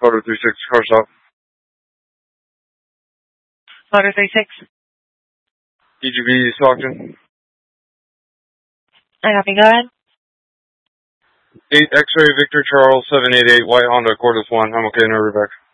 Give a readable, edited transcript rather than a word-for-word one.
Motor 36, car stop. Motor 36. EGB Stockton. I copy, go ahead. 8 X-ray Victor Charles 788 White Honda Accord 1. I'm okay, no back.